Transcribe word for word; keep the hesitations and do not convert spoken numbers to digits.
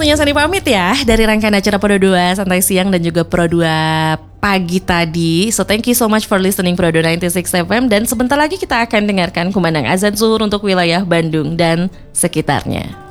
waktunya Sani pamit ya dari rangkaian acara Pro dua Santai Siang dan juga Pro dua Pagi tadi. So thank you so much for listening Pro dua sembilan puluh enam F M. Dan sebentar lagi kita akan dengarkan kumandang azan zuhur untuk wilayah Bandung dan sekitarnya.